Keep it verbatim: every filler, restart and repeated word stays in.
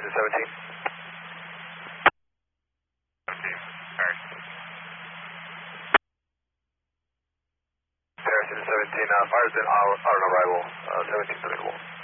Harrison seventeen. seventeen, Harrison. Harrison seventeen, uh, fires in on, on arrival, uh, seventeen available.